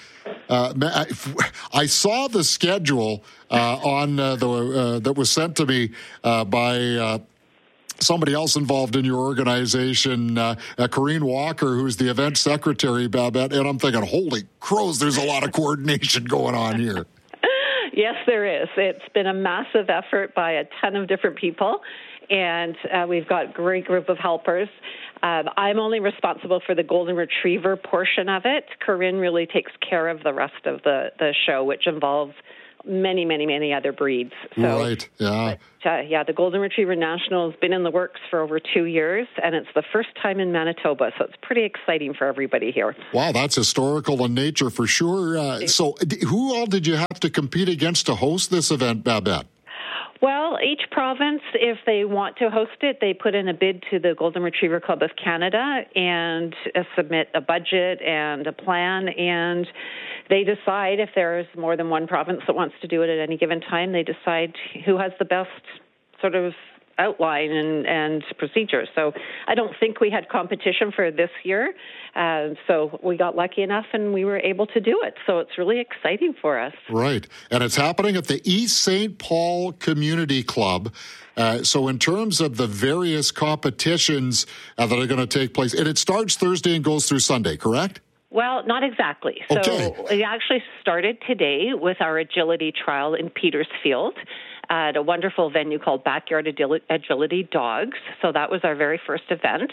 Uh, I, I saw the schedule uh, on uh, the uh, that was sent to me uh, by uh, somebody else involved in your organization, uh, uh, Corrine Walker, who's the event secretary, Babette, and I'm thinking, holy crows, there's a lot of coordination going on here. Yes, there is. It's been a massive effort by a ton of different people, and uh, we've got a great group of helpers. Um, I'm only responsible for the golden retriever portion of it. Corinne really takes care of the rest of the, the show, which involves many, many, many other breeds. So, right, yeah. But, uh, yeah, the Golden Retriever National has been in the works for over two years, and it's the first time in Manitoba, so it's pretty exciting for everybody here. Wow, that's historical in nature for sure. Uh, so who all did you have to compete against to host this event, Babette? Well, each province, if they want to host it, they put in a bid to the Golden Retriever Club of Canada and uh, submit a budget and a plan, and they decide if there's more than one province that wants to do it at any given time. They decide who has the best sort of outline and, and procedure. So I don't think we had competition for this year. Uh, so we got lucky enough and we were able to do it. So it's really exciting for us. Right. And it's happening at the East Saint Paul Community Club. Uh, so in terms of the various competitions uh, that are going to take place, and it starts Thursday and goes through Sunday, correct? Well, not exactly. Okay. So we actually started today with our agility trial in Petersfield at a wonderful venue called Backyard Agility Dogs. So that was our very first event.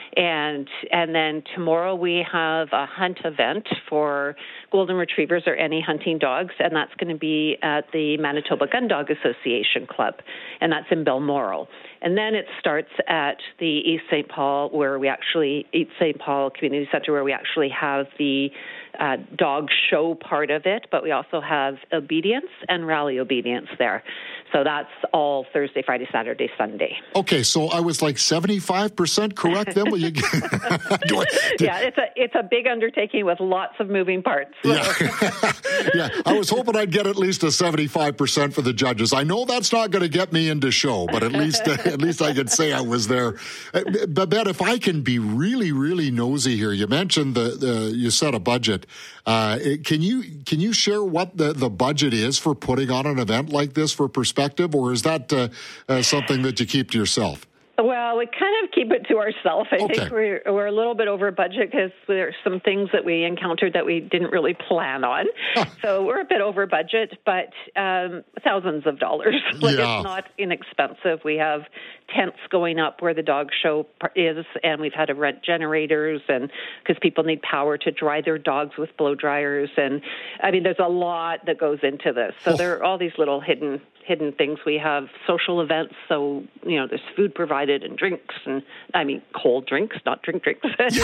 And and then tomorrow we have a hunt event for golden retrievers or any hunting dogs, and that's going to be at the Manitoba Gun Dog Association Club, and that's in Balmoral. And then it starts at the East Saint Paul, where we actually, East Saint Paul Community Center, where we actually have the uh, dog show part of it, but we also have obedience and rally obedience there. So that's all Thursday, Friday, Saturday, Sunday. Okay, so I was like seventy-five percent correct then? Will you get, do I, do, yeah, it's a it's a big undertaking with lots of moving parts. So. Yeah. yeah, I was hoping I'd get at least a seventy-five percent for the judges. I know that's not going to get me into show, but at least at least I could say I was there. Babette, if I can be really, really nosy here, you mentioned the, the you set a budget. Uh, can you can you share what the, the budget is for putting on an event like this for perspective, or is that uh, uh, something that you keep to yourself? Well, we kind of keep it to ourselves. I okay. think we're we're a little bit over budget because there's some things that we encountered that we didn't really plan on. So we're a bit over budget, but um, thousands of dollars. Like yeah. It's not inexpensive. We have tents going up where the dog show is, and we've had to rent generators, and because people need power to dry their dogs with blow dryers, and I mean, there's a lot that goes into this. So oh. there are all these little hidden. hidden things. We have social events, so, you know, there's food provided and drinks, and, I mean, cold drinks, not drink drinks.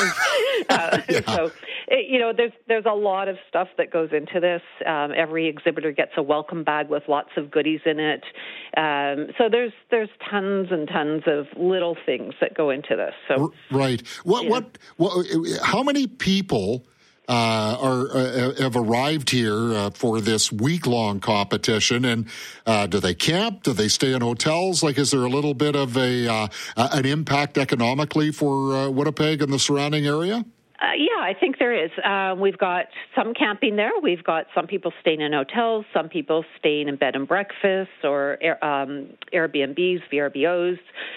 uh, yeah. So, it, you know, there's there's a lot of stuff that goes into this. Um, every exhibitor gets a welcome bag with lots of goodies in it. Um, so there's there's tons and tons of little things that go into this. So Right. What, what, what, how many people... Uh, are uh, have arrived here uh, for this week-long competition, and uh, do they camp? Do they stay in hotels? Like, is there a little bit of a uh, an impact economically for uh, Winnipeg and the surrounding area? Uh, yeah, I think there is. Uh, we've got some camping there. We've got some people staying in hotels, some people staying in bed and breakfasts or um, Airbnbs, V R B Os,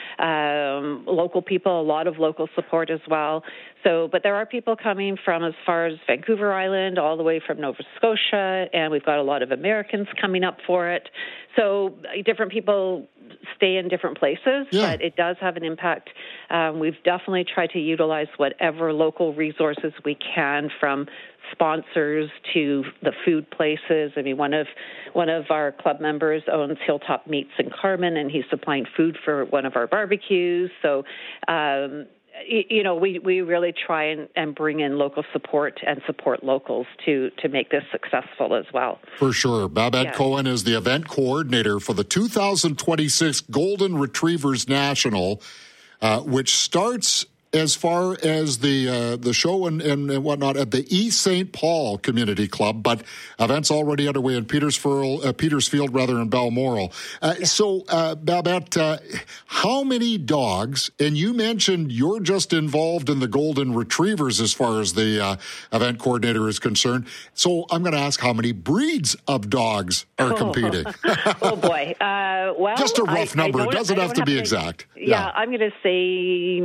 um, local people, a lot of local support as well. So, but there are people coming from as far as Vancouver Island, all the way from Nova Scotia, and we've got a lot of Americans coming up for it. So different people stay in different places, yeah. but it does have an impact. Um, we've definitely tried to utilize whatever local resources we can, from sponsors to the food places. I mean, one of one of our club members owns Hilltop Meats in Carman, and he's supplying food for one of our barbecues. So, um, you know, we, we really try and, and bring in local support and support locals to, to make this successful as well. For sure. Babette yeah. Cohen is the event coordinator for the two thousand twenty-six Golden Retrievers National, uh, which starts as far as the uh, the show and, and, and whatnot at the East Saint Paul Community Club, but events already underway in Petersfield, uh, Petersfield rather, in Balmoral. Uh, yeah. So, uh, Babette, uh, how many dogs, and you mentioned you're just involved in the Golden Retrievers as far as the uh, event coordinator is concerned. So I'm going to ask how many breeds of dogs are oh. competing? oh, boy. Uh, well, just a rough I, number. I It doesn't have, have to be to, exact. Yeah, yeah. I'm going to say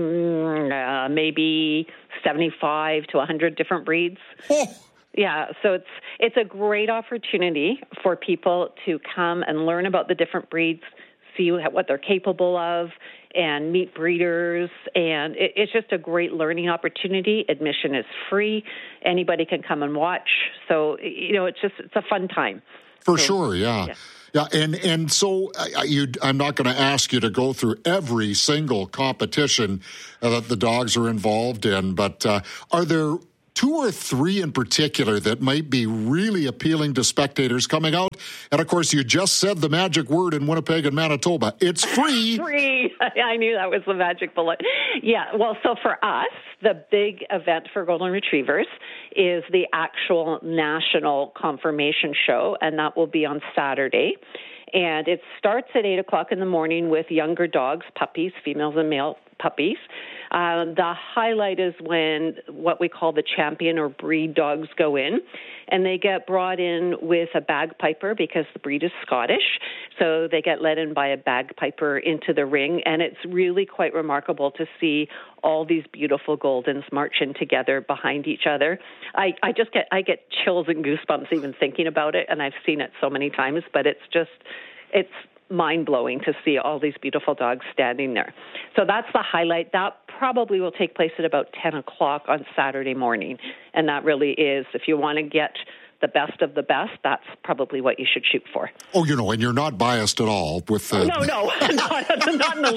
uh, maybe seventy-five to one hundred different breeds. Oh. Yeah, so it's it's a great opportunity for people to come and learn about the different breeds, see what they're capable of, and meet breeders. And it, it's just a great learning opportunity. Admission is free. Anybody can come and watch. So, you know, it's just it's a fun time. For so, sure, yeah. yeah. Yeah, and, and so uh, you, I'm not going to ask you to go through every single competition uh, that the dogs are involved in, but uh, are there two or three in particular that might be really appealing to spectators coming out? And, of course, you just said the magic word in Winnipeg and Manitoba. It's free. Free. I knew that was the magic bullet. Yeah, well, so for us, the big event for Golden Retrievers is the actual national confirmation show, and that will be on Saturday. And it starts at eight o'clock in the morning with younger dogs, puppies, females and male puppies. Uh, the highlight is when what we call the champion or breed dogs go in, and they get brought in with a bagpiper because the breed is Scottish. So they get led in by a bagpiper into the ring, and it's really quite remarkable to see all these beautiful Goldens marching together behind each other. I, I just get I get chills and goosebumps even thinking about it, and I've seen it so many times, but it's just it's mind-blowing to see all these beautiful dogs standing there. So that's the highlight. That probably will take place at about ten o'clock on Saturday morning. And that really is, if you want to get the best of the best, that's probably what you should shoot for. Oh, you know, and you're not biased at all with the... No, no, not, not in the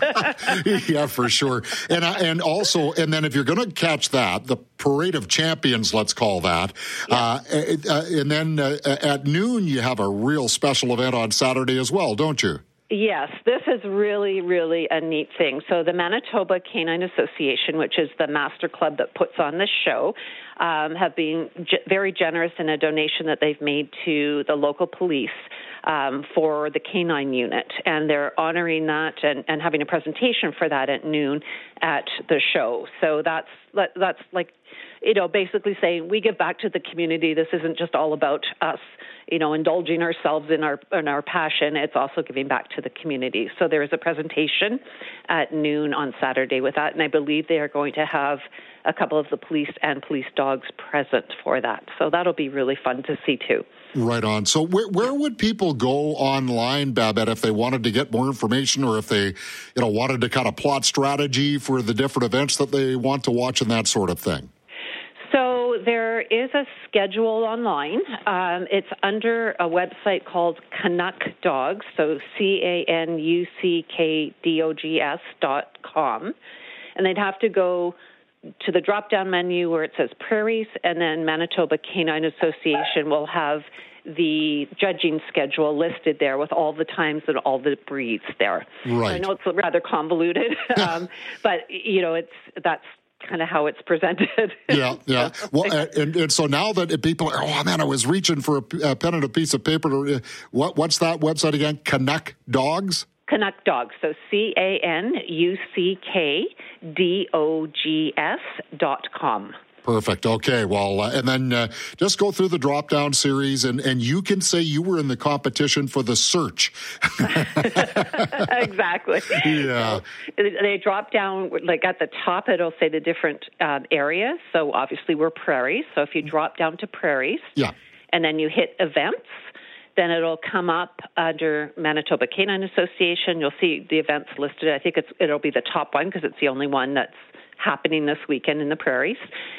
least. Yeah, for sure. And and also, and then if you're going to catch that, the Parade of Champions, let's call that, yeah. uh, uh, and then uh, at noon you have a real special event on Saturday as well, don't you? Yes, this is really, really a neat thing. So the Manitoba Canine Association, which is the master club that puts on this show, um, have been g- very generous in a donation that they've made to the local police um, for the canine unit. And they're honoring that and, and having a presentation for that at noon at the show. So that's that's like, you know, basically saying we give back to the community. This isn't just all about us, you know, indulging ourselves in our in our passion. It's also giving back to the community. So there is a presentation at noon on Saturday with that, and I believe they are going to have a couple of the police and police dogs present for that. So that'll be really fun to see too. Right on. So where, where would people go online, Babette, if they wanted to get more information, or if they, you know, wanted to kind of plot strategy for the different events that they want to watch and that sort of thing? So there is a schedule online. Um, it's under a website called Canuck Dogs, so C A N U C K D O G S dot com. And they'd have to go to the drop-down menu where it says Prairies, and then Manitoba Canine Association will have the judging schedule listed there with all the times and all the breeds there. Right. I know it's rather convoluted, um, but, you know, it's that's kind of how it's presented. Yeah, yeah. Well, uh, and, and so now that people are, oh, man, I was reaching for a, a pen and a piece of paper. To, uh, what, what's that website again? Canuck Dogs? Canuck Dogs. So C A N U C K D O G S dot com. Perfect. Okay. Well, uh, and then uh, just go through the drop-down series, and, and you can say you were in the competition for the search. Exactly. Yeah. So they drop down, like at the top, it'll say the different um, areas. So obviously we're prairies. So if you drop down to prairies, yeah, and then you hit events, then it'll come up under Manitoba Canine Association. You'll see the events listed. I think it's it'll be the top one because it's the only one that's happening this weekend in the prairies.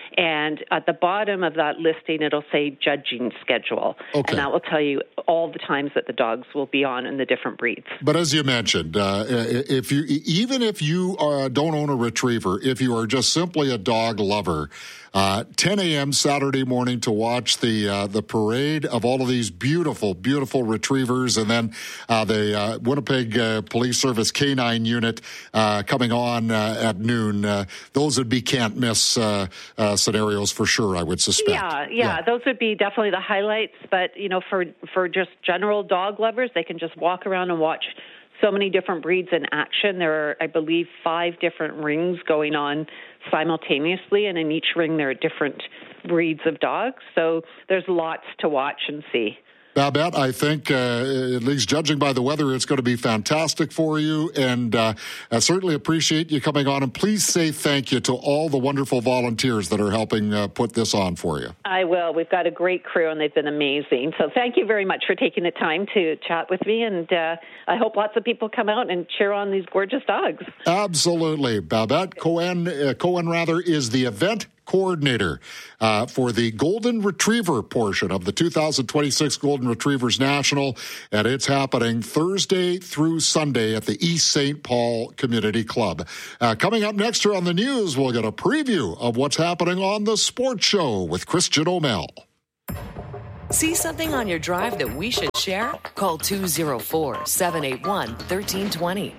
And at the bottom of that listing, it'll say judging schedule. Okay. And that will tell you all the times that the dogs will be on in the different breeds. But as you mentioned, uh, if you even if you uh, don't own a retriever, if you are just simply a dog lover, uh, ten a.m. Saturday morning to watch the uh, the parade of all of these beautiful, beautiful retrievers, and then uh, the uh, Winnipeg uh, Police Service K nine unit uh, coming on uh, at noon. Uh, those would be can't miss uh, uh, scenarios for sure, I would suspect. Yeah, yeah, yeah, those would be definitely the highlights. But you know, for for just general dog lovers, they can just walk around and watch so many different breeds in action. There are, I believe, five different rings going on simultaneously, and in each ring there are different breeds of dogs. So there's lots to watch and see. Babette, I think, uh, at least judging by the weather, it's going to be fantastic for you. And uh, I certainly appreciate you coming on. And please say thank you to all the wonderful volunteers that are helping uh, put this on for you. I will. We've got a great crew, and they've been amazing. So thank you very much for taking the time to chat with me. And uh, I hope lots of people come out and cheer on these gorgeous dogs. Absolutely. Babette Cohen, uh, Cohen rather, is the event coordinator uh, for the Golden Retriever portion of the two thousand twenty-six Golden Retrievers National, and it's happening Thursday through Sunday at the East Saint Paul Community Club. Uh, coming up next here on the news, we'll get a preview of what's happening on the Sports Show with Christian O'Mell. See something on your drive that we should share? Call two oh four, seven eight one, one three two zero.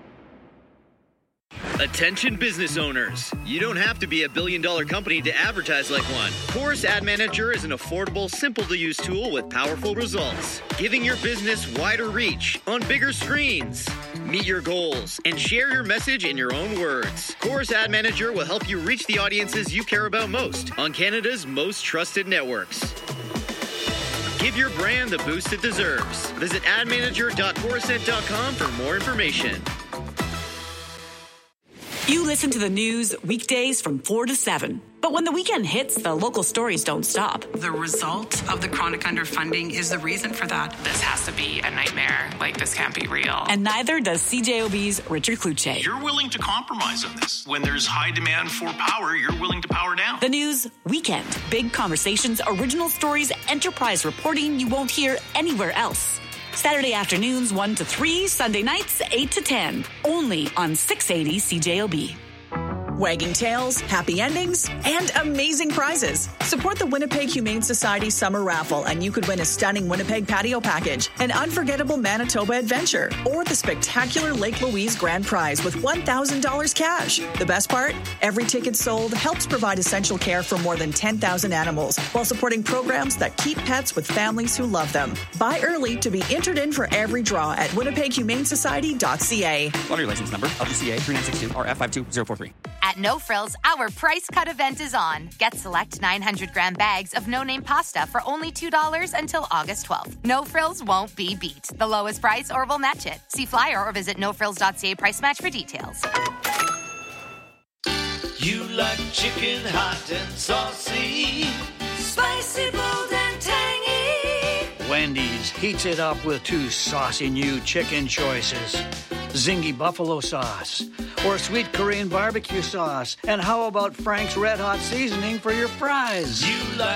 Attention business owners. You don't have to be a billion dollar company to advertise like one. Chorus Ad Manager is an affordable, simple to use tool with powerful results, giving your business wider reach on bigger screens. Meet your goals and share your message in your own words. Chorus Ad Manager will help you reach the audiences you care about most on Canada's most trusted networks. Give your brand the boost it deserves. Visit ad manager dot corusent dot com for more information. You listen to the news weekdays from four to seven. But when the weekend hits, the local stories don't stop. The result of the chronic underfunding is the reason for that. This has to be a nightmare. Like, this can't be real. And neither does C J O B's Richard Kluche. You're willing to compromise on this. When there's high demand for power, you're willing to power down. The news weekend. Big conversations, original stories, enterprise reporting you won't hear anywhere else. Saturday afternoons one to three, Sunday nights eight to ten. Only on six eighty C J O B. Wagging tails, happy endings, and amazing prizes. Support the Winnipeg Humane Society Summer Raffle, and you could win a stunning Winnipeg patio package, an unforgettable Manitoba adventure, or the spectacular Lake Louise Grand Prize with one thousand dollars cash. The best part? Every ticket sold helps provide essential care for more than ten thousand animals, while supporting programs that keep pets with families who love them. Buy early to be entered in for every draw at winnipeg humane society dot c a. Lottery license number, L P C A three nine six two, R F five two zero four three. At No Frills, our price cut event is on. Get select nine hundred gram bags of no-name pasta for only two dollars until August twelfth. No Frills won't be beat. The lowest price or we'll match it. See flyer or visit no frills dot c a price match for details. You like chicken hot and saucy, spicy, bold and tangy. Wendy's heats it up with two saucy new chicken choices. Zingy buffalo sauce or sweet Korean barbecue sauce. And how about Frank's Red Hot seasoning for your fries? You like